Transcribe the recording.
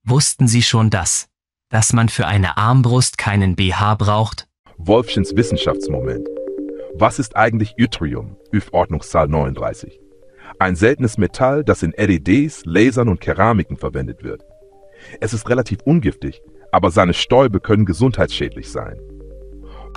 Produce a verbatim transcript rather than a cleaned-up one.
Wussten Sie schon das, dass man für eine Armbrust keinen B H braucht? Wolfchens Wissenschaftsmoment. Was ist eigentlich Yttrium, Ü F-Ordnungszahl neununddreißig? Ein seltenes Metall, das in L E Ds, Lasern und Keramiken verwendet wird. Es ist relativ ungiftig, aber seine Stäube können gesundheitsschädlich sein.